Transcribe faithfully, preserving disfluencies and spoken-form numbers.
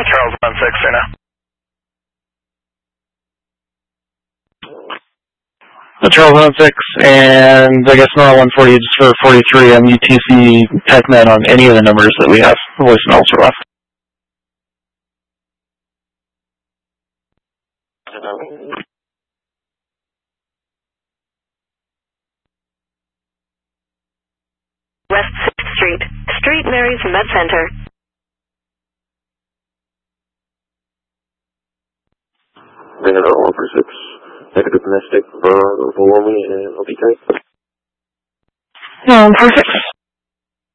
Charles one six, right now. Charles one six, and I guess Nora one forty just for forty-three. I'm U T C TechNet on any of the numbers that we have, voicemails are left. West sixth Street, Street Mary's Med Center. Negative one four six. Negative domestic, uh, below me, and I'll be tight. No, perfect.